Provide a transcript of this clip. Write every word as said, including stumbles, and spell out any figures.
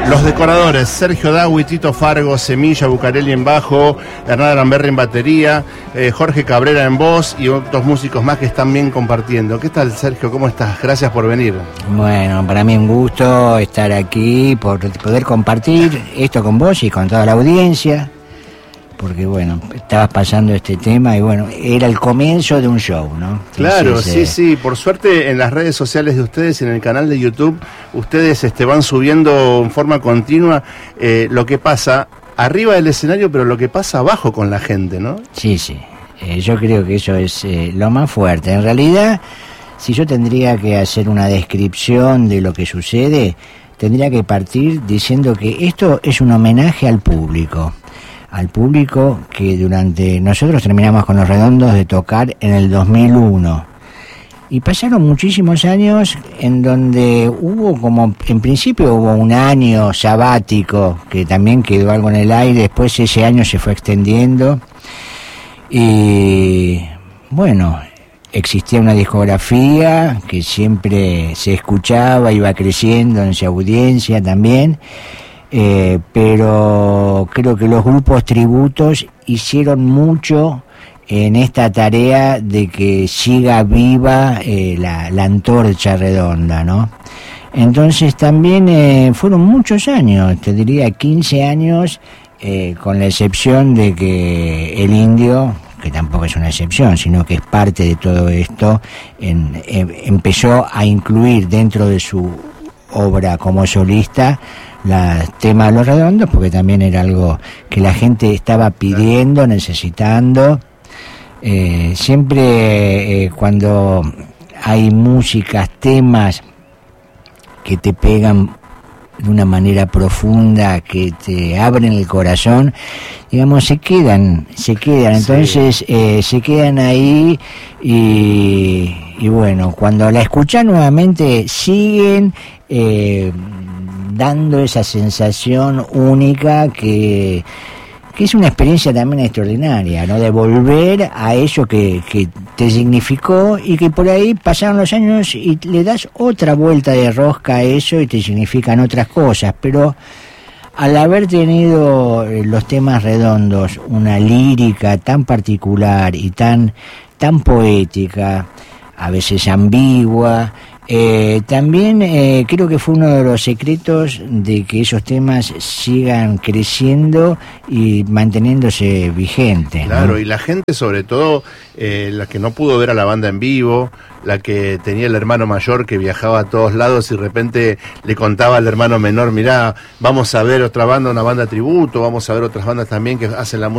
Los decoradores, Sergio Dawi, Tito Fargo, Semilla, Bucarelli en bajo, Hernán Aramberri en batería, eh, Jorge Cabrera en voz y otros músicos más que están bien compartiendo. ¿Qué tal, Sergio? ¿Cómo estás? Gracias por venir. Bueno, para mí un gusto estar aquí, por poder compartir esto con vos y con toda la audiencia, porque bueno, estabas pasando este tema y bueno, era el comienzo de un show, ¿no? Entonces, claro, sí, eh... sí, por suerte en las redes sociales de ustedes, en el canal de YouTube, ustedes este, van subiendo en forma continua eh, lo que pasa arriba del escenario, pero lo que pasa abajo con la gente, ¿no? Sí, sí, eh, yo creo que eso es eh, lo más fuerte. En realidad, si yo tendría que hacer una descripción de lo que sucede, tendría que partir diciendo que esto es un homenaje al público. al público que durante... Nosotros terminamos con Los Redondos de tocar en el dos mil uno. Y pasaron muchísimos años en donde hubo como... En principio hubo un año sabático, que también quedó algo en el aire, después ese año se fue extendiendo. Y bueno, existía una discografía que siempre se escuchaba, iba creciendo en su audiencia también. Eh, pero creo que los grupos tributos hicieron mucho en esta tarea de que siga viva eh, la, la antorcha redonda, ¿no? Entonces también eh, fueron muchos años, te diría quince años, eh, con la excepción de que el Indio, que tampoco es una excepción, sino que es parte de todo esto, en, en, empezó a incluir dentro de su obra como solista la tema de Los Redondos, porque también era algo que la gente estaba pidiendo, necesitando. Eh, siempre eh, cuando hay músicas, temas que te pegan de una manera profunda, que te abren el corazón, digamos, se quedan, se quedan, entonces sí. eh, se quedan ahí y, y bueno, cuando la escuchas nuevamente siguen eh, dando esa sensación única que, que es una experiencia también extraordinaria, ¿no? De volver a eso que, que te significó y que por ahí pasaron los años y le das otra vuelta de rosca a eso y te significan otras cosas, pero al haber tenido los temas redondos una lírica tan particular y tan, tan poética, a veces ambigua, Eh, también eh, creo que fue uno de los secretos de que esos temas sigan creciendo y manteniéndose vigentes, ¿no? Claro, y la gente, sobre todo, eh, la que no pudo ver a la banda en vivo, la que tenía el hermano mayor que viajaba a todos lados y de repente le contaba al hermano menor, mirá, vamos a ver otra banda, una banda tributo, vamos a ver otras bandas también que hacen la música